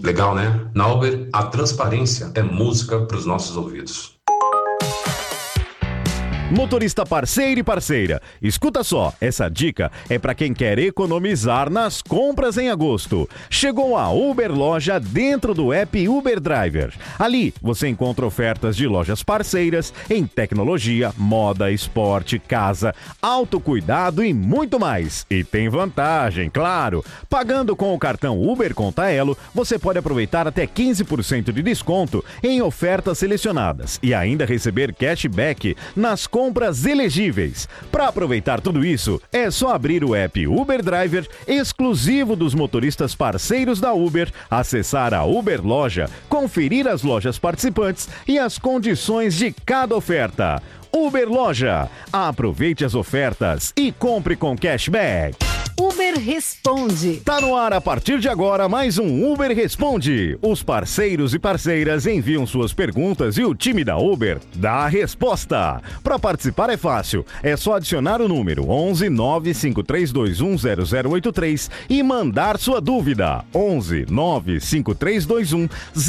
Legal, né? Na Uber, a transparência é música para os nossos ouvidos. Motorista parceiro e parceira, escuta só, essa dica é para quem quer economizar nas compras em agosto. Chegou a Uber Loja dentro do app Uber Driver. Ali você encontra ofertas de lojas parceiras em tecnologia, moda, esporte, casa, autocuidado e muito mais. E tem vantagem, claro. Pagando com o cartão Uber Conta Elo, você pode aproveitar até 15% de desconto em ofertas selecionadas e ainda receber cashback nas compras elegíveis. Para aproveitar tudo isso, é só abrir o app Uber Driver, exclusivo dos motoristas parceiros da Uber, acessar a Uber Loja, conferir as lojas participantes e as condições de cada oferta. Uber Loja. Aproveite as ofertas e compre com cashback. Uber Responde. Tá no ar a partir de agora mais um Uber Responde. Os parceiros e parceiras enviam suas perguntas e o time da Uber dá a resposta. Para participar é fácil, é só adicionar o número 11 95321 0083 e mandar sua dúvida. 11 95321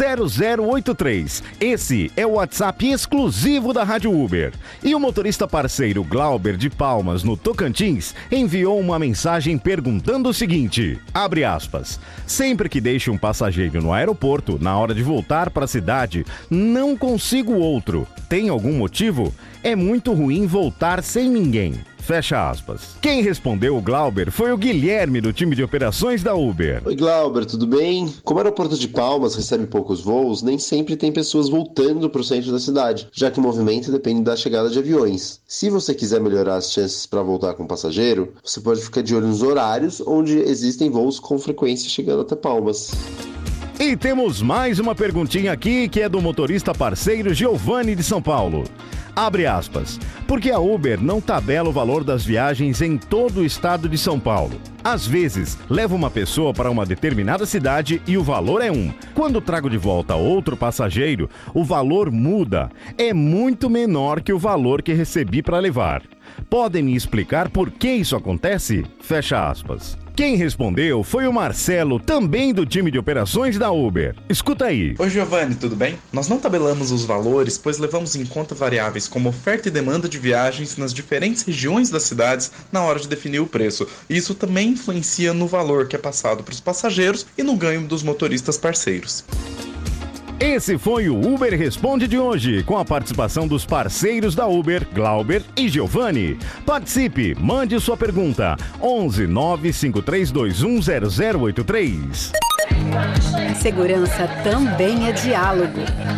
0083. Esse é o WhatsApp exclusivo da Rádio Uber. E o motorista parceiro Glauber de Palmas, no Tocantins, enviou uma mensagem perguntando o seguinte, abre aspas, sempre que deixo um passageiro no aeroporto, na hora de voltar para a cidade, não consigo outro. Tem algum motivo? É muito ruim voltar sem ninguém. Fecha aspas. Quem respondeu o Glauber foi o Guilherme, do time de operações da Uber. Oi, Glauber, tudo bem? Como o aeroporto de Palmas recebe poucos voos, nem sempre tem pessoas voltando para o centro da cidade, já que o movimento depende da chegada de aviões. Se você quiser melhorar as chances para voltar com o passageiro, você pode ficar de olho nos horários onde existem voos com frequência chegando até Palmas. E temos mais uma perguntinha aqui que é do motorista parceiro Giovanni de São Paulo. Abre aspas. Porque a Uber não tabela o valor das viagens em todo o estado de São Paulo. Às vezes, levo uma pessoa para uma determinada cidade e o valor é um. Quando trago de volta outro passageiro, o valor muda. É muito menor que o valor que recebi para levar. Podem me explicar por que isso acontece? Fecha aspas. Quem respondeu foi o Marcelo, também do time de operações da Uber. Escuta aí. Oi, Giovanni, tudo bem? Nós não tabelamos os valores, pois levamos em conta variáveis como oferta e demanda de viagens nas diferentes regiões das cidades na hora de definir o preço. E isso também influencia no valor que é passado para os passageiros e no ganho dos motoristas parceiros. Esse foi o Uber Responde de hoje, com a participação dos parceiros da Uber, Glauber e Giovanni. Participe, mande sua pergunta. 11 95321 0083. Segurança também é diálogo.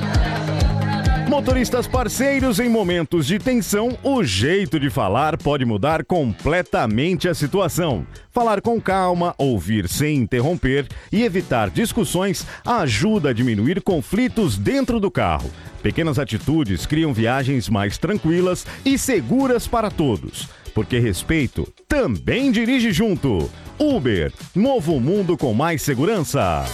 Motoristas parceiros, em momentos de tensão, o jeito de falar pode mudar completamente a situação. Falar com calma, ouvir sem interromper e evitar discussões ajuda a diminuir conflitos dentro do carro. Pequenas atitudes criam viagens mais tranquilas e seguras para todos. Porque respeito também dirige junto. Uber, mova o mundo com mais segurança.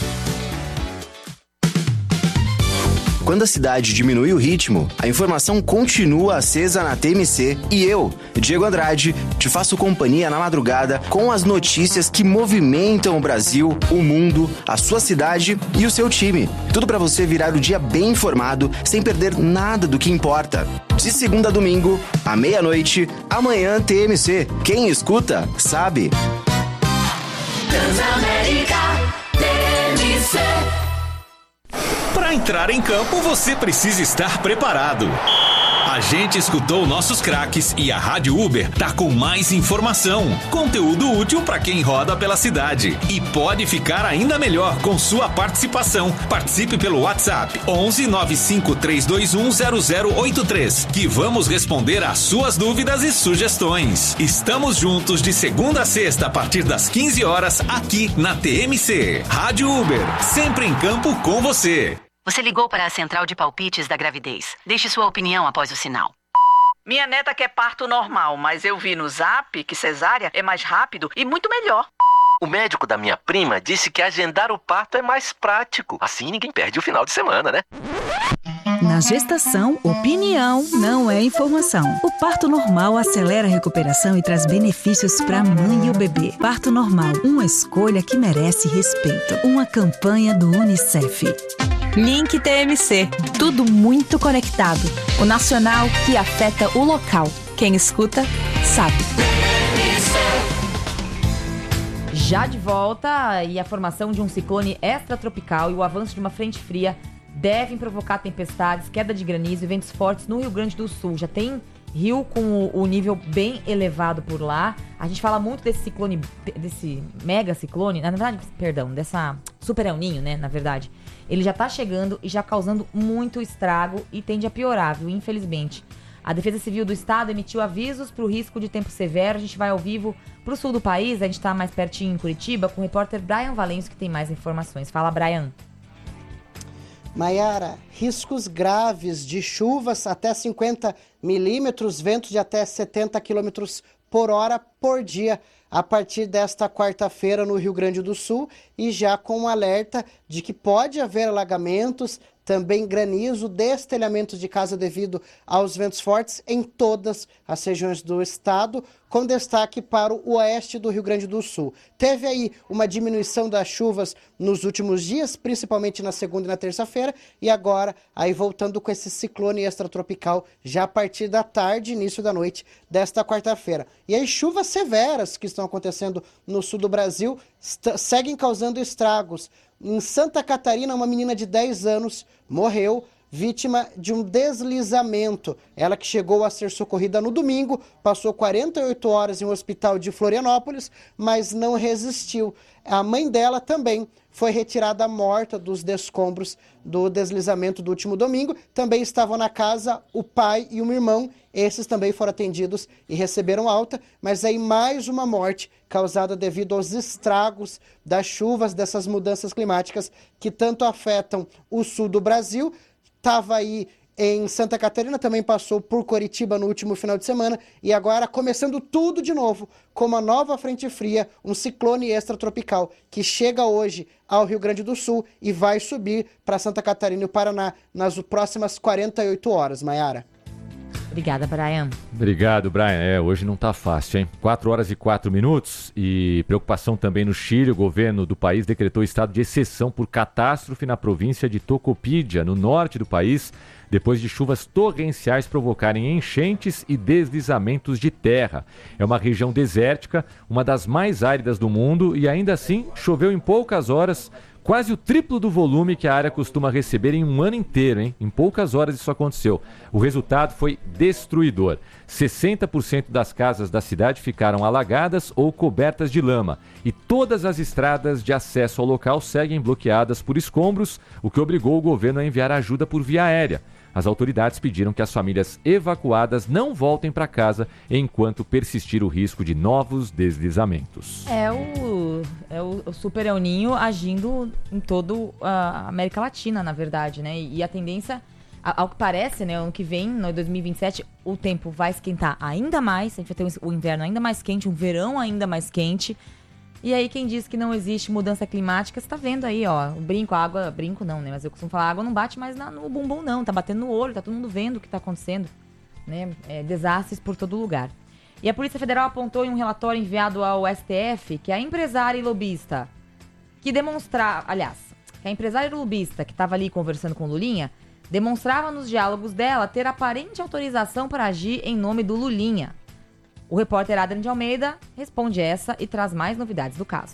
Quando a cidade diminui o ritmo, a informação continua acesa na TMC e eu, Diego Andrade, te faço companhia na madrugada com as notícias que movimentam o Brasil, o mundo, a sua cidade e o seu time. Tudo para você virar o dia bem informado, sem perder nada do que importa. De segunda a domingo, à meia-noite, amanhã TMC. Quem escuta, sabe. Transamérica TMC. Para entrar em campo, você precisa estar preparado. A gente escutou nossos craques e a Rádio Uber tá com mais informação, conteúdo útil para quem roda pela cidade. E pode ficar ainda melhor com sua participação. Participe pelo WhatsApp 11 95321 0083, que vamos responder às suas dúvidas e sugestões. Estamos juntos de segunda a sexta a partir das 15 horas aqui na TMC. Rádio Uber, sempre em campo com você. Você ligou para a central de palpites da gravidez. Deixe sua opinião após o sinal. Minha neta quer parto normal, mas eu vi no Zap que cesárea é mais rápido e muito melhor. O médico da minha prima disse que agendar o parto é mais prático. Assim ninguém perde o final de semana, né? Na gestação, opinião não é informação. O parto normal acelera a recuperação e traz benefícios para a mãe e o bebê. Parto normal, uma escolha que merece respeito. Uma campanha do UNICEF. Link TMC. Tudo muito conectado. O nacional que afeta o local. Quem escuta, sabe. Já de volta, e a formação de um ciclone extratropical e o avanço de uma frente fria devem provocar tempestades, queda de granizo e ventos fortes no Rio Grande do Sul. Já tem rio com o nível bem elevado por lá. A gente fala muito desse ciclone, desse mega ciclone, na verdade, perdão, dessa super El Niño, né, na verdade. Ele já tá chegando e já causando muito estrago e tende a piorar, viu, infelizmente. A Defesa Civil do Estado emitiu avisos para o risco de tempo severo. A gente vai ao vivo para o sul do país, a gente está mais pertinho em Curitiba, com o repórter Brian Valencio, que tem mais informações. Fala, Brian. Maiara, riscos graves de chuvas até 50 milímetros, ventos de até 70 quilômetros por hora por dia, a partir desta quarta-feira no Rio Grande do Sul, e já com um alerta de que pode haver alagamentos, também granizo, destelhamento de casa devido aos ventos fortes em todas as regiões do estado, com destaque para o oeste do Rio Grande do Sul. Teve aí uma diminuição das chuvas nos últimos dias, principalmente na segunda e na terça-feira, e agora aí voltando com esse ciclone extratropical já a partir da tarde, início da noite desta quarta-feira. E aí chuvas severas que estão acontecendo no sul do Brasil seguem causando estragos. Em Santa Catarina, uma menina de 10 anos morreu, vítima de um deslizamento. Ela que chegou a ser socorrida no domingo, passou 48 horas em um hospital de Florianópolis, mas não resistiu. A mãe dela também foi retirada morta dos escombros do deslizamento do último domingo. Também estavam na casa o pai e um irmão. Esses também foram atendidos e receberam alta, mas aí mais uma morte causada devido aos estragos das chuvas, dessas mudanças climáticas que tanto afetam o sul do Brasil. Estava aí em Santa Catarina, também passou por Curitiba no último final de semana, e agora começando tudo de novo com uma nova frente fria, um ciclone extratropical que chega hoje ao Rio Grande do Sul e vai subir para Santa Catarina e o Paraná nas próximas 48 horas, Maiara. Obrigada, Brian. Obrigado, Brian. Hoje não tá fácil, hein? 4 horas e 4 minutos e preocupação também no Chile. O governo do país decretou estado de exceção por catástrofe na província de Tocopilla, no norte do país, depois de chuvas torrenciais provocarem enchentes e deslizamentos de terra. É uma região desértica, uma das mais áridas do mundo, e ainda assim choveu em poucas horas, quase o triplo do volume que a área costuma receber em um ano inteiro, hein? Em poucas horas isso aconteceu. O resultado foi destruidor. 60% das casas da cidade ficaram alagadas ou cobertas de lama. E todas as estradas de acesso ao local seguem bloqueadas por escombros, o que obrigou o governo a enviar ajuda por via aérea. As autoridades pediram que as famílias evacuadas não voltem para casa enquanto persistir o risco de novos deslizamentos. É o Super El Niño agindo em toda a América Latina, na verdade, né? E a tendência, ao que parece, né, ano que vem, no 2027, o tempo vai esquentar ainda mais, a gente vai ter o inverno ainda mais quente, um verão ainda mais quente. E aí quem diz que não existe mudança climática, você tá vendo aí, ó, o brinco, a água, brinco não, né, mas eu costumo falar, a água não bate mais no bumbum não, tá batendo no olho, tá todo mundo vendo o que tá acontecendo, né, desastres por todo lugar. E a Polícia Federal apontou em um relatório enviado ao STF que a empresária e lobista que a empresária e lobista que tava ali conversando com o Lulinha, demonstrava nos diálogos dela ter aparente autorização para agir em nome do Lulinha. O repórter Adrian de Almeida responde essa e traz mais novidades do caso.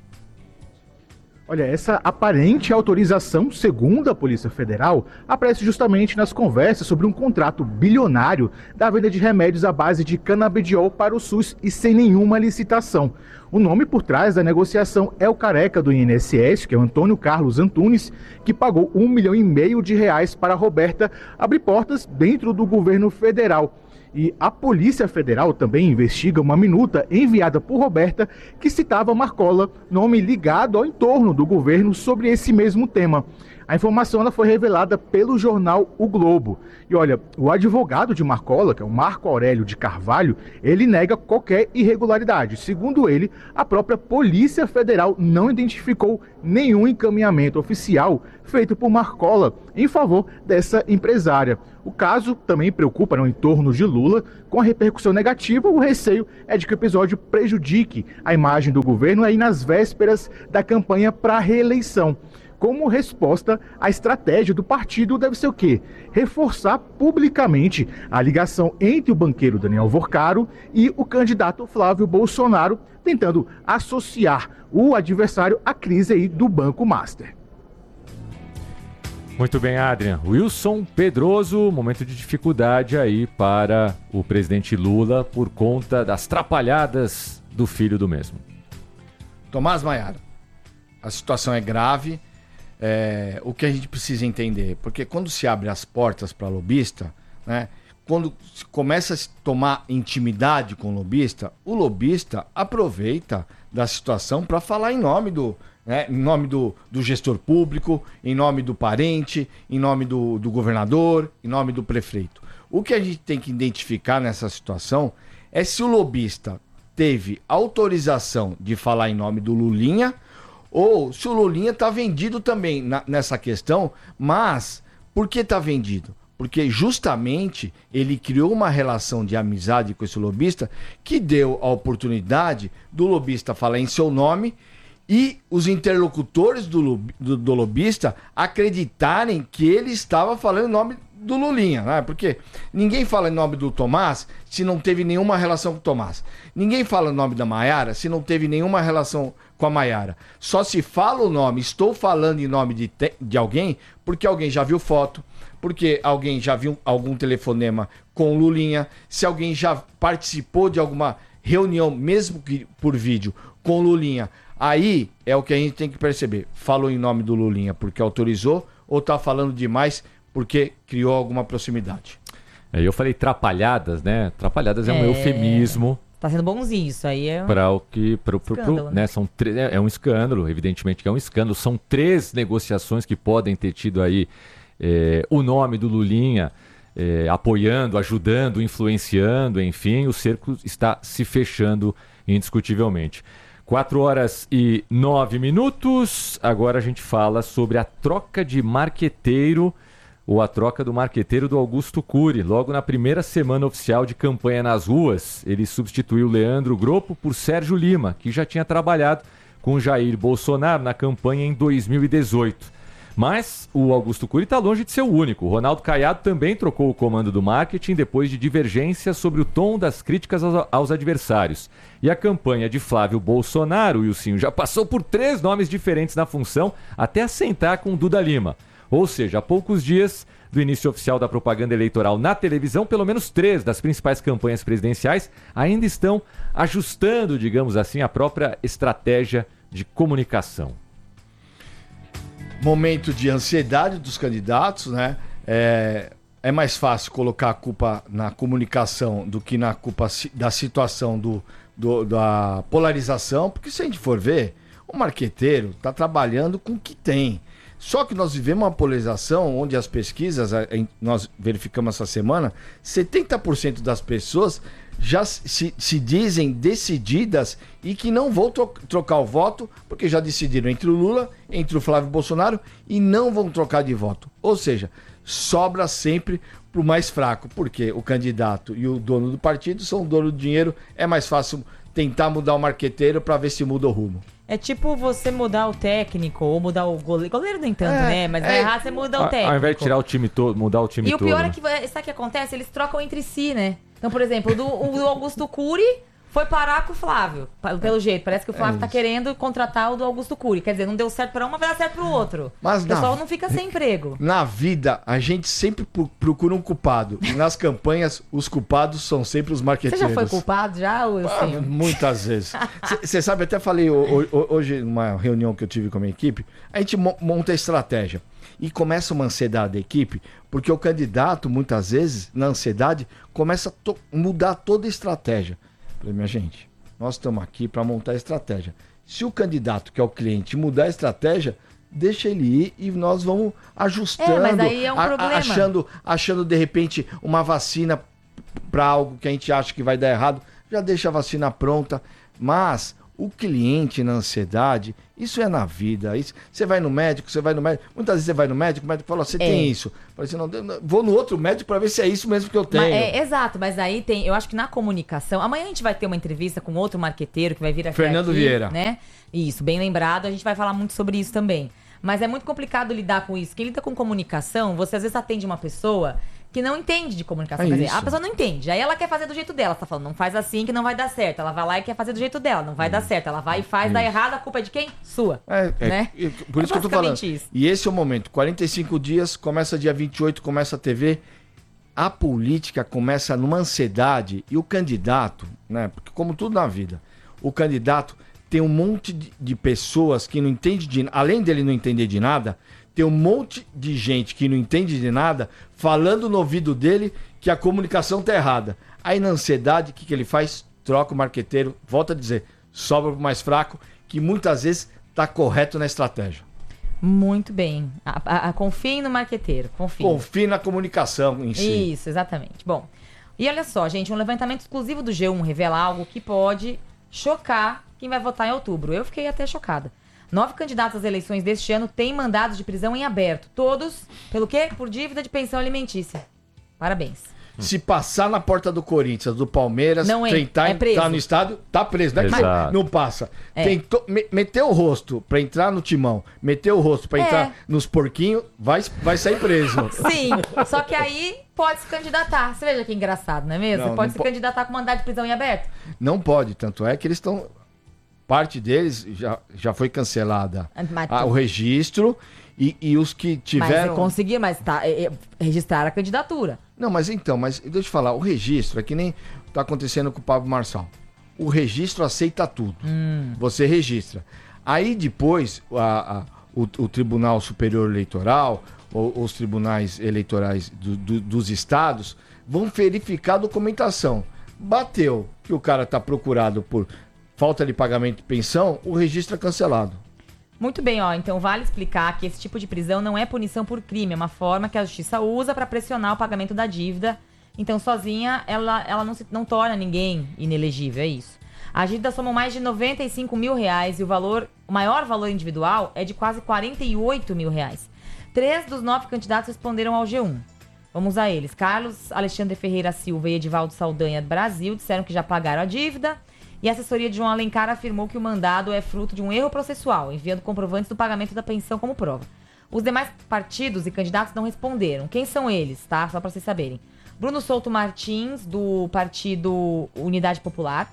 Olha, essa aparente autorização, segundo a Polícia Federal, aparece justamente nas conversas sobre um contrato bilionário da venda de remédios à base de canabidiol para o SUS e sem nenhuma licitação. O nome por trás da negociação é o careca do INSS, que é o Antônio Carlos Antunes, que pagou R$1,5 milhão para a Roberta abrir portas dentro do governo federal. E a Polícia Federal também investiga uma minuta enviada por Roberta que citava Marcola, nome ligado ao entorno do governo sobre esse mesmo tema. A informação ela foi revelada pelo jornal O Globo. E olha, o advogado de Marcola, que é o Marco Aurélio de Carvalho, ele nega qualquer irregularidade. Segundo ele, a própria Polícia Federal não identificou nenhum encaminhamento oficial feito por Marcola em favor dessa empresária. O caso também preocupa no entorno de Lula. Com a repercussão negativa, o receio é de que o episódio prejudique a imagem do governo aí nas vésperas da campanha para a reeleição. Como resposta, a estratégia do partido deve ser o quê? Reforçar publicamente a ligação entre o banqueiro Daniel Vorcaro e o candidato Flávio Bolsonaro, tentando associar o adversário à crise aí do Banco Master. Muito bem, Adrian. Wilson Pedroso, momento de dificuldade aí para o presidente Lula por conta das trapalhadas do filho do mesmo. Tomás Maiara, a situação é grave. O que a gente precisa entender, porque quando se abre as portas para lobista, né, quando se começa a se tomar intimidade com o lobista aproveita da situação para falar em nome do gestor público, em nome do parente, em nome do governador, em nome do prefeito. O que a gente tem que identificar nessa situação é se o lobista teve autorização de falar em nome do Lulinha, ou se o Lulinha está vendido também nessa questão. Mas por que está vendido? Porque justamente ele criou uma relação de amizade com esse lobista que deu a oportunidade do lobista falar em seu nome e os interlocutores do lobista acreditarem que ele estava falando em nome do Lulinha, né? Porque ninguém fala em nome do Tomás se não teve nenhuma relação com o Tomás. Ninguém fala em nome da Maiara se não teve nenhuma relação com a Maiara. Só se fala o nome, estou falando em nome de alguém, porque alguém já viu foto, porque alguém já viu algum telefonema com o Lulinha, se alguém já participou de alguma reunião, mesmo que por vídeo, com o Lulinha. Aí é o que a gente tem que perceber. Falou em nome do Lulinha porque autorizou ou está falando demais porque criou alguma proximidade. Eu falei trapalhadas, né? Trapalhadas é um eufemismo. Tá sendo bonzinho isso aí. Para o que... Escândalo, né? É um escândalo, evidentemente que é um escândalo. São 3 negociações que podem ter tido aí o nome do Lulinha apoiando, ajudando, influenciando, enfim. O cerco está se fechando indiscutivelmente. 4h09. Agora a gente fala sobre a troca de marqueteiro, ou a troca do marqueteiro do Augusto Cury. Logo na primeira semana oficial de campanha nas ruas, ele substituiu Leandro Groppo por Sérgio Lima, que já tinha trabalhado com Jair Bolsonaro na campanha em 2018. Mas o Augusto Cury está longe de ser o único. O Ronaldo Caiado também trocou o comando do marketing depois de divergências sobre o tom das críticas aos adversários. E a campanha de Flávio Bolsonaro, Wilson, já passou por 3 nomes diferentes na função, até assentar com Duda Lima. Ou seja, há poucos dias do início oficial da propaganda eleitoral na televisão, pelo menos 3 das principais campanhas presidenciais ainda estão ajustando, digamos assim, a própria estratégia de comunicação. Momento de ansiedade dos candidatos, né? É mais fácil colocar a culpa na comunicação do que na culpa da situação da polarização, porque se a gente for ver, o marqueteiro está trabalhando com o que tem. Só que nós vivemos uma polarização onde as pesquisas, nós verificamos essa semana, 70% das pessoas já se dizem decididas e que não vão trocar o voto, porque já decidiram entre o Lula, entre o Flávio Bolsonaro e não vão trocar de voto. Ou seja, sobra sempre pro mais fraco, porque o candidato e o dono do partido são o dono do dinheiro, é mais fácil tentar mudar o marqueteiro para ver se muda o rumo. É tipo você mudar o técnico ou mudar o goleiro. Goleiro nem tanto, né? Mas vai errar você muda o técnico. Ao invés de tirar o time todo, mudar o time todo. E o pior é que, sabe o que acontece? Eles trocam entre si, né? Então, por exemplo, o Augusto Cury foi parar com o Flávio, pelo jeito. Parece que o Flávio tá querendo contratar o do Augusto Cury. Quer dizer, não deu certo para um, mas vai dar certo pro outro. Mas o pessoal não fica sem emprego. Na vida, a gente sempre procura um culpado. E nas campanhas, os culpados são sempre os marqueteiros. Você já foi culpado já? Muitas vezes. Você sabe, até falei hoje, numa reunião que eu tive com a minha equipe, a gente monta a estratégia. E começa uma ansiedade da equipe, porque o candidato, muitas vezes, na ansiedade, começa a mudar toda a estratégia. Falei, minha gente, nós estamos aqui para montar a estratégia. Se o candidato, que é o cliente, mudar a estratégia, deixa ele ir e nós vamos ajustando, mas aí é um problema. achando de repente uma vacina para algo que a gente acha que vai dar errado, já deixa a vacina pronta. Mas o cliente na ansiedade, isso é na vida. Isso, você vai no médico, muitas vezes você vai no médico, o médico fala, você tem isso. Fala assim, não, vou no outro médico para ver se é isso mesmo que eu tenho. Exato, mas aí tem, eu acho que na comunicação, amanhã a gente vai ter uma entrevista com outro marqueteiro que vai vir aqui. Fernando Vieira. Né? Isso, bem lembrado, a gente vai falar muito sobre isso também. Mas é muito complicado lidar com isso. Quem lida com comunicação, você às vezes atende uma pessoa que não entende de comunicação. Quer dizer, a pessoa não entende. Aí ela quer fazer do jeito dela. Você tá falando, não faz assim que não vai dar certo. Ela vai lá e quer fazer do jeito dela. Não vai dar certo. Ela vai e faz, dá errado. A culpa é de quem? Sua. Né? Por isso que eu tô falando. Isso. E esse é o momento. 45 dias, começa dia 28, começa a TV. A política começa numa ansiedade. E o candidato, né? Porque como tudo na vida, o candidato tem um monte de pessoas que não entendem além dele não entender de nada, tem um monte de gente que não entende de nada falando no ouvido dele que a comunicação tá errada. Aí na ansiedade, o que ele faz? Troca o marqueteiro, volta a dizer, sobra pro mais fraco, que muitas vezes tá correto na estratégia. Muito bem. Confie no marqueteiro, confie na comunicação em si. Isso, exatamente. Bom, e olha só, gente, um levantamento exclusivo do G1 revela algo que pode chocar quem vai votar em outubro. Eu fiquei até chocada. 9 candidatos às eleições deste ano têm mandados de prisão em aberto. Todos, pelo quê? Por dívida de pensão alimentícia. Parabéns. Se passar na porta do Corinthians, do Palmeiras, não tentar entrar no estádio, tá preso. Não é que não passa. Tentou, meteu o rosto pra entrar no timão, meteu o rosto pra entrar nos porquinhos, vai sair preso. Sim, só que aí pode se candidatar. Você veja que engraçado, não é mesmo? Você pode se candidatar com mandado de prisão em aberto? Não pode, tanto é que eles estão... Parte deles já foi cancelada o registro e os que tiveram... Mas conseguir, registrar a candidatura. Não, mas deixa eu te falar, o registro é que nem tá acontecendo com o Pablo Marçal. O registro aceita tudo. Você registra. Aí depois o Tribunal Superior Eleitoral, ou os tribunais eleitorais dos estados, vão verificar a documentação. Bateu que o cara tá procurado por falta de pagamento de pensão, o registro é cancelado. Muito bem, então vale explicar que esse tipo de prisão não é punição por crime, é uma forma que a justiça usa para pressionar o pagamento da dívida. Então, sozinha, ela não torna ninguém inelegível, é isso. A dívida soma mais de R$95 mil e o maior valor individual é de quase R$48 mil. 3 dos 9 candidatos responderam ao G1. Vamos a eles. Carlos Alexandre Ferreira Silva e Edivaldo Saldanha Brasil disseram que já pagaram a dívida. E a assessoria de João Alencar afirmou que o mandado é fruto de um erro processual, enviando comprovantes do pagamento da pensão como prova. Os demais partidos e candidatos não responderam. Quem são eles, tá? Só para vocês saberem. Bruno Souto Martins, do partido Unidade Popular,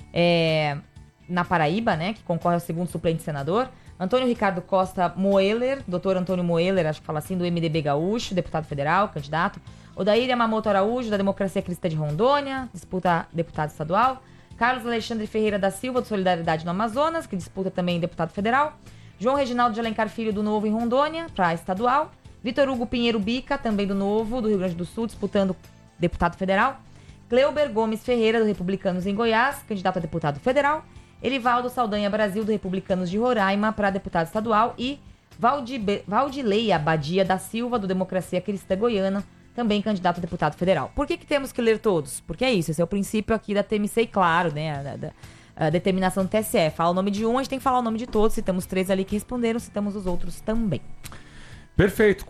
na Paraíba, né? Que concorre ao segundo suplente senador. Antônio Ricardo Costa Moeller, doutor Antônio Moeller, acho que fala assim, do MDB Gaúcho, deputado federal, candidato. Odair Yamamoto Araújo, da Democracia Cristã de Rondônia, disputa deputado estadual. Carlos Alexandre Ferreira da Silva, do Solidariedade no Amazonas, que disputa também deputado federal. João Reginaldo de Alencar Filho, do Novo em Rondônia, para estadual. Vitor Hugo Pinheiro Bica, também do Novo, do Rio Grande do Sul, disputando deputado federal. Cleuber Gomes Ferreira, do Republicanos em Goiás, candidato a deputado federal. Elivaldo Saldanha Brasil, do Republicanos de Roraima, para deputado estadual. E Valdileia Badia da Silva, do Democracia Cristã Goiana, também candidato a deputado federal. Por que temos que ler todos? Porque é isso, esse é o princípio aqui da TMC, claro, né? A determinação do TSE. Fala o nome de um, a gente tem que falar o nome de todos. Citamos 3 ali que responderam, citamos os outros também. Perfeito,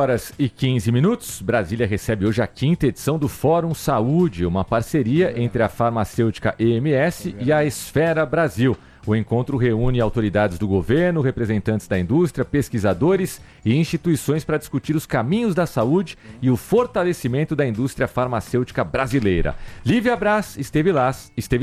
4h15. Brasília recebe hoje a 5ª edição do Fórum Saúde, uma parceria entre a farmacêutica EMS e a Esfera Brasil. O encontro reúne autoridades do governo, representantes da indústria, pesquisadores e instituições para discutir os caminhos da saúde e o fortalecimento da indústria farmacêutica brasileira. Lívia Braz esteve lá,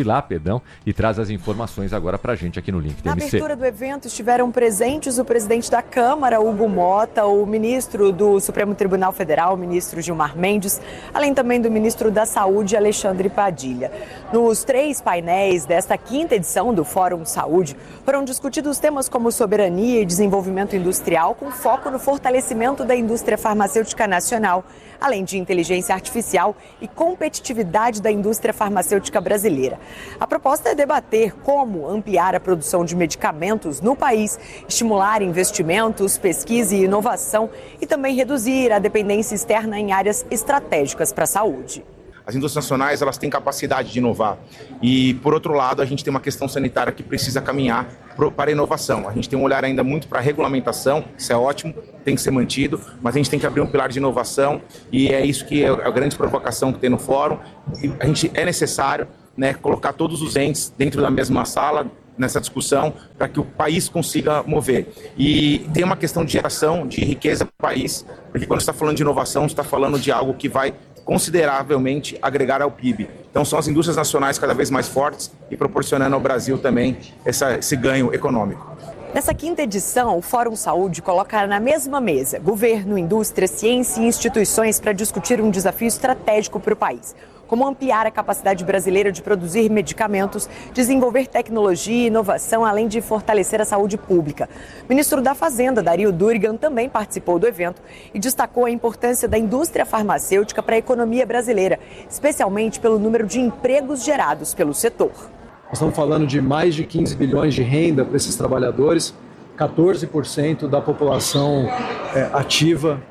e traz as informações agora para a gente aqui no Link TMC. Na abertura do evento estiveram presentes o presidente da Câmara, Hugo Mota, o ministro do Supremo Tribunal Federal, o ministro Gilmar Mendes, além também do ministro da Saúde, Alexandre Padilha. Nos 3 painéis desta 5ª edição do Fórum Saúde, foram discutidos temas como soberania e desenvolvimento industrial, com foco no fortalecimento da indústria farmacêutica nacional, além de inteligência artificial e competitividade da indústria farmacêutica brasileira. A proposta é debater como ampliar a produção de medicamentos no país, estimular investimentos, pesquisa e inovação e também reduzir a dependência externa em áreas estratégicas para a saúde. As indústrias nacionais, elas têm capacidade de inovar e, por outro lado, a gente tem uma questão sanitária que precisa caminhar para a inovação. A gente tem um olhar ainda muito para a regulamentação, isso é ótimo, tem que ser mantido, mas a gente tem que abrir um pilar de inovação e é isso que é a grande provocação que tem no fórum. E a gente é necessário, né, colocar todos os entes dentro da mesma sala, nessa discussão, para que o país consiga mover. E tem uma questão de geração, de riqueza para o país, porque quando você está falando de inovação, você está falando de algo que vai consideravelmente agregar ao PIB. Então são as indústrias nacionais cada vez mais fortes e proporcionando ao Brasil também esse ganho econômico. Nessa 5ª edição, o Fórum Saúde coloca na mesma mesa governo, indústria, ciência e instituições para discutir um desafio estratégico para o país, como ampliar a capacidade brasileira de produzir medicamentos, desenvolver tecnologia e inovação, além de fortalecer a saúde pública. O ministro da Fazenda, Dario Durigan, também participou do evento e destacou a importância da indústria farmacêutica para a economia brasileira, especialmente pelo número de empregos gerados pelo setor. Nós estamos falando de mais de 15 bilhões de renda para esses trabalhadores, 14% da população ativa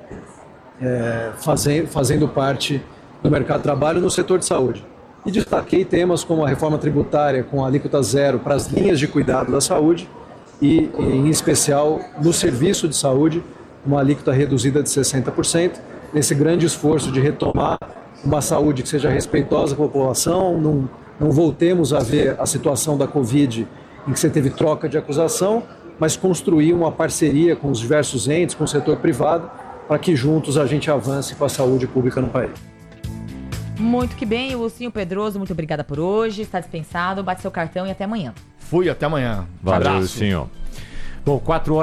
fazendo parte do mercado de trabalho no setor de saúde. E destaquei temas como a reforma tributária com alíquota zero para as linhas de cuidado da saúde e, em especial, no serviço de saúde, uma alíquota reduzida de 60%, nesse grande esforço de retomar uma saúde que seja respeitosa com a população, não voltemos a ver a situação da Covid em que você teve troca de acusação, mas construir uma parceria com os diversos entes, com o setor privado, para que juntos a gente avance com a saúde pública no país. Muito que bem, o Lucinho Pedroso, muito obrigada por hoje, está dispensado, bate seu cartão e até amanhã. Fui, até amanhã. Valeu, Lucinho. Bom,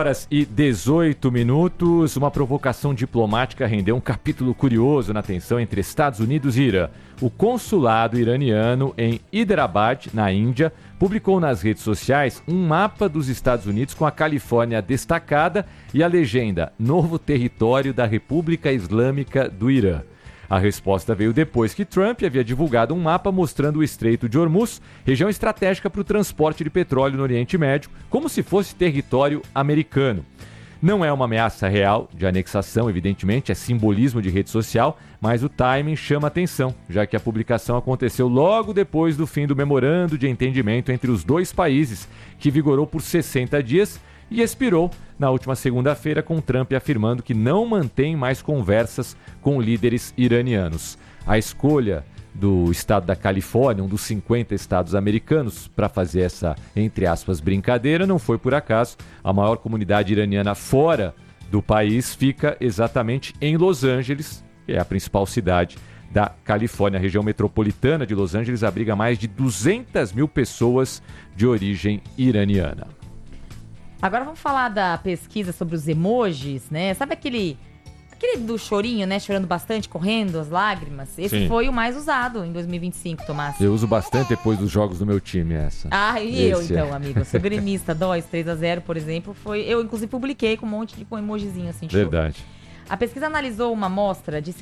4h18, uma provocação diplomática rendeu um capítulo curioso na tensão entre Estados Unidos e Irã. O consulado iraniano em Hyderabad, na Índia, publicou nas redes sociais um mapa dos Estados Unidos com a Califórnia destacada e a legenda Novo Território da República Islâmica do Irã. A resposta veio depois que Trump havia divulgado um mapa mostrando o Estreito de Hormuz, região estratégica para o transporte de petróleo no Oriente Médio, como se fosse território americano. Não é uma ameaça real de anexação, evidentemente, é simbolismo de rede social, mas o timing chama atenção, já que a publicação aconteceu logo depois do fim do memorando de entendimento entre os dois países, que vigorou por 60 dias e expirou na última segunda-feira, com Trump afirmando que não mantém mais conversas com líderes iranianos. A escolha do estado da Califórnia, um dos 50 estados americanos, para fazer essa, entre aspas, brincadeira, não foi por acaso. A maior comunidade iraniana fora do país fica exatamente em Los Angeles, que é a principal cidade da Califórnia. A região metropolitana de Los Angeles abriga mais de 200 mil pessoas de origem iraniana. Agora vamos falar da pesquisa sobre os emojis, né? Sabe aquele do chorinho, né? Chorando bastante, correndo, as lágrimas. Esse Sim. foi o mais usado em 2025, Tomás. Eu uso bastante depois dos jogos do meu time, essa. Ah, e eu então, amigo. Eu sou gremista, 3-0, por exemplo, foi... Eu, inclusive, publiquei com um monte de emojizinho, assim, de Verdade. Choro. A pesquisa analisou uma amostra de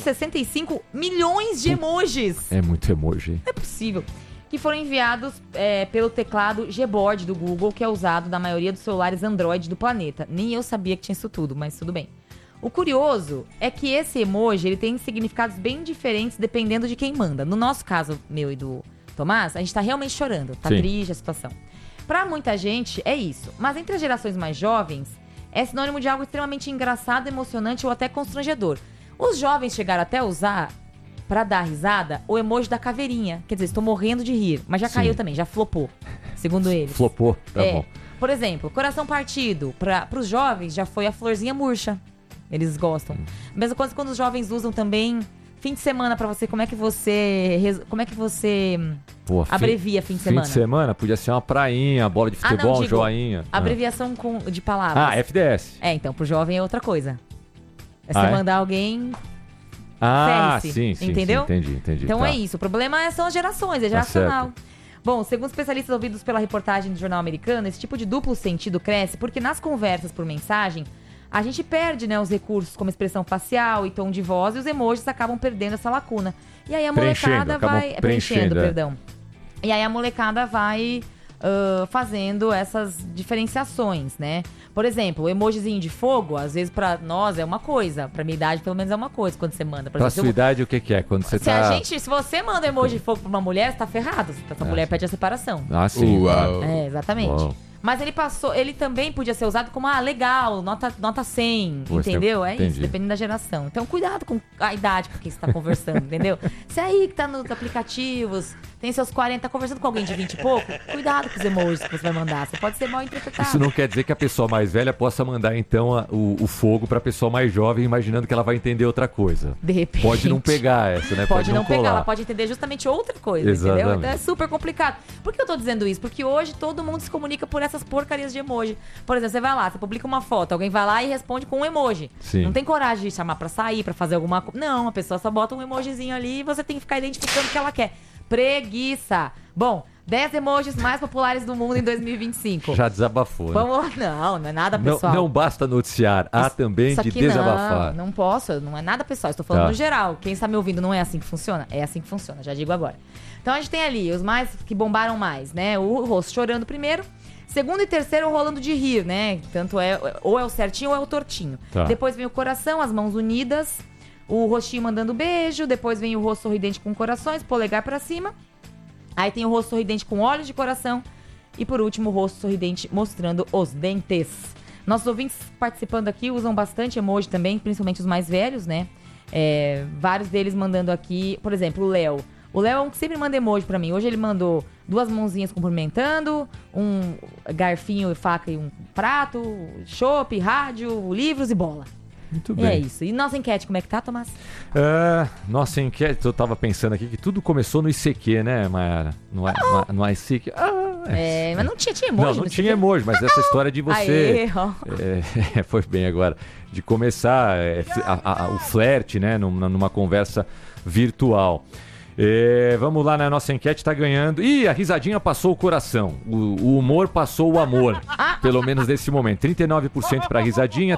665 milhões de emojis. É muito emoji. Não é possível. Que foram enviados pelo teclado Gboard do Google, que é usado na maioria dos celulares Android do planeta. Nem eu sabia que tinha isso tudo, mas tudo bem. O curioso é que esse emoji ele tem significados bem diferentes dependendo de quem manda. No nosso caso, meu e do Tomás, a gente tá realmente chorando, tá Sim. triste a situação. Pra muita gente é isso, mas entre as gerações mais jovens é sinônimo de algo extremamente engraçado, emocionante ou até constrangedor. Os jovens chegaram até a usar pra dar risada, o emoji da caveirinha. Quer dizer, estou morrendo de rir. Mas já caiu também, já flopou, segundo eles. Flopou, tá bom. Por exemplo, coração partido. Pros jovens, já foi a florzinha murcha. Eles gostam. Mesma coisa quando os jovens usam também fim de semana pra você. Como é que você abrevia fim de semana? Fim de semana podia ser uma prainha, bola de futebol, um joinha. Abreviação de palavras. FDS. Então pro jovem é outra coisa. É você mandar alguém... sim, entendeu? Entendi. Então é isso. O problema são as gerações, é geracional. Bom, segundo especialistas ouvidos pela reportagem do jornal americano, esse tipo de duplo sentido cresce porque nas conversas por mensagem, a gente perde, né, os recursos como expressão facial e tom de voz, e os emojis acabam perdendo essa lacuna. E aí a molecada vai... Preenchendo, perdão. E aí a molecada vai fazendo essas diferenciações, né? Por exemplo, o emojizinho de fogo, às vezes pra nós é uma coisa. Pra minha idade, pelo menos, é uma coisa quando você manda. Por pra exemplo, sua idade, o que é? Quando você se você manda emoji de fogo pra uma mulher, você tá ferrado. Essa mulher pede a separação. Sim. Uau. Exatamente. Uau. Mas ele também podia ser usado como, legal, nota 100, entendeu? É isso, dependendo da geração. Então, cuidado com a idade com quem você tá conversando, entendeu? Você aí que tá nos aplicativos, tem seus 40, tá conversando com alguém de 20 e pouco, cuidado com os emojis que você vai mandar, você pode ser mal interpretado. Isso não quer dizer que a pessoa mais velha possa mandar, então, o fogo pra pessoa mais jovem, imaginando que ela vai entender outra coisa. De repente. Pode não pegar essa, né? Pode não pegar, ela pode entender justamente outra coisa, exatamente. Entendeu? Então é super complicado. Por que eu tô dizendo isso? Porque hoje todo mundo se comunica por essas porcarias de emoji. Por exemplo, você vai lá, você publica uma foto, alguém vai lá e responde com um emoji. Sim. Não tem coragem de chamar pra sair, pra fazer alguma coisa. Não, a pessoa só bota um emojizinho ali e você tem que ficar identificando o que ela quer. Preguiça. Bom, 10 emojis mais populares do mundo em 2025. Já desabafou, né? Vamos, não é nada pessoal. Não basta noticiar, há também de desabafar. Não posso, não é nada pessoal, estou falando no geral. Quem está me ouvindo, não é assim que funciona? É assim que funciona, já digo agora. Então a gente tem ali os mais que bombaram mais, né? O rosto chorando primeiro. Segundo e terceiro, rolando de rir, né? Tanto ou é o certinho ou é o tortinho. Tá. Depois vem o coração, as mãos unidas, o rostinho mandando beijo, depois vem o rosto sorridente com corações, polegar pra cima. Aí tem o rosto sorridente com olhos de coração e por último o rosto sorridente mostrando os dentes. Nossos ouvintes participando aqui usam bastante emoji também, principalmente os mais velhos, né? Vários deles mandando aqui, por exemplo, o Léo. O Léo é um que sempre manda emoji pra mim. Hoje ele mandou 2 mãozinhas cumprimentando, um garfinho e faca e um prato, chopp, rádio, livros e bola. Muito bem. E é isso. E nossa enquete, como é que tá, Tomás? Nossa enquete, eu tava pensando aqui que tudo começou no ICQ, né, Mayara? No ICQ. Mas não tinha emoji. Não tinha emoji, mas essa história de você... foi bem agora. De começar o flerte, né, numa conversa virtual. Vamos lá, na nossa enquete tá ganhando. Ih, a risadinha passou o coração. O humor passou o amor. Pelo menos nesse momento. 39% pra risadinha,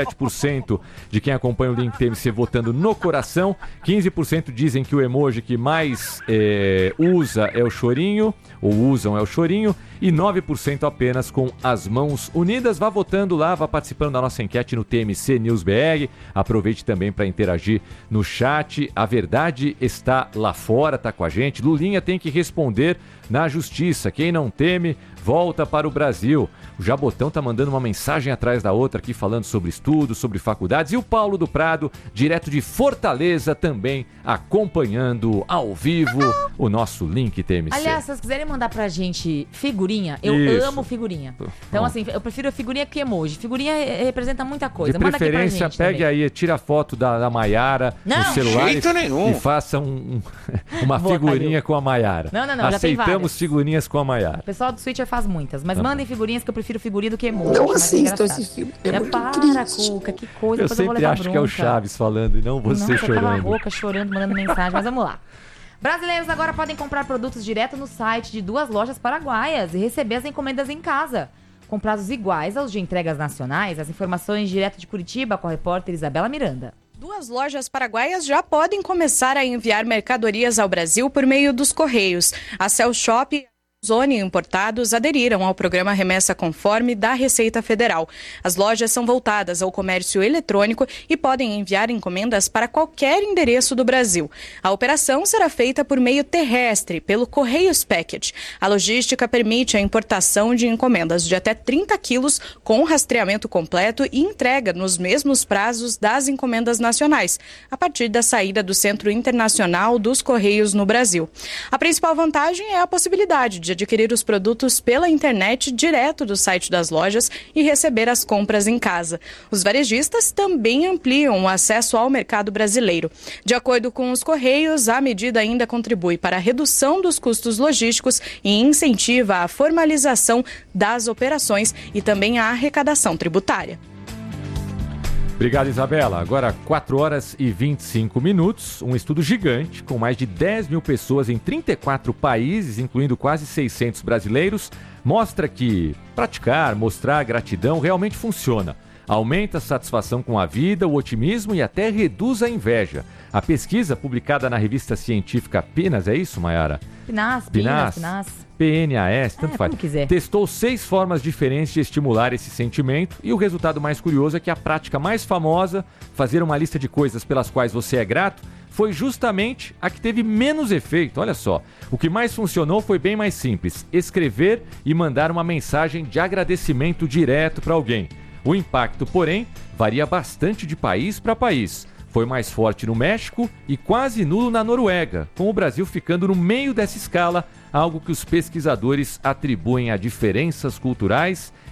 37% de quem acompanha o Link TMC votando no coração. 15% dizem que o emoji que mais usa é o chorinho, ou usam é o chorinho. E 9% apenas com as mãos unidas. Vá votando lá, vá participando da nossa enquete no TMC News BR. Aproveite também para interagir no chat. A verdade está lá fora, tá com a gente. Lulinha tem que responder na justiça. Quem não teme, volta para o Brasil. O Jabotão tá mandando uma mensagem atrás da outra aqui, falando sobre estudos, sobre faculdades. E o Paulo do Prado, direto de Fortaleza, também acompanhando ao vivo o nosso Link TMC. Aliás, se vocês quiserem mandar pra gente figurinha, eu amo figurinha. Então, assim, eu prefiro figurinha que emoji. Figurinha representa muita coisa. De preferência, manda aqui pra gente pegue também. Aí, tira a foto da Mayara no celular e faça uma figurinha com a Mayara. Não, já tem várias. Aceitamos figurinhas com a Mayara. O pessoal do Switcher faz muitas, mas mandem figurinhas que eu prefiro figurinha do que emoji. Não assisto esse filme, para, Cuca, que coisa. Eu sempre acho que é o Chaves falando e não você chorando. Eu tava rouca, chorando, mandando mensagem, mas vamos lá. Brasileiros agora podem comprar produtos direto no site de 2 lojas paraguaias e receber as encomendas em casa, com prazos iguais aos de entregas nacionais. As informações direto de Curitiba com a repórter Isabela Miranda. 2 lojas paraguaias já podem começar a enviar mercadorias ao Brasil por meio dos Correios. A Cell Shop Calzone Importados aderiram ao programa Remessa Conforme da Receita Federal. As lojas são voltadas ao comércio eletrônico e podem enviar encomendas para qualquer endereço do Brasil. A operação será feita por meio terrestre, pelo Correios Packet. A logística permite a importação de encomendas de até 30 quilos com rastreamento completo e entrega nos mesmos prazos das encomendas nacionais, a partir da saída do Centro Internacional dos Correios no Brasil. A principal vantagem é a possibilidade de adquirir os produtos pela internet direto do site das lojas e receber as compras em casa. Os varejistas também ampliam o acesso ao mercado brasileiro. De acordo com os Correios, a medida ainda contribui para a redução dos custos logísticos e incentiva a formalização das operações e também a arrecadação tributária. Obrigado, Isabela. Agora, 4 horas e 25 minutos. Um estudo gigante, com mais de 10 mil pessoas em 34 países, incluindo quase 600 brasileiros, mostra que mostrar gratidão realmente funciona. Aumenta a satisfação com a vida, o otimismo e até reduz a inveja. A pesquisa, publicada na revista científica PNAS, é isso, Mayara? PNAS, tanto faz. Testou 6 formas diferentes de estimular esse sentimento e o resultado mais curioso é que a prática mais famosa, fazer uma lista de coisas pelas quais você é grato, foi justamente a que teve menos efeito. Olha só, o que mais funcionou foi bem mais simples: escrever e mandar uma mensagem de agradecimento direto para alguém. O impacto, porém, varia bastante de país para país. Foi mais forte no México e quase nulo na Noruega, com o Brasil ficando no meio dessa escala, algo que os pesquisadores atribuem a diferenças culturais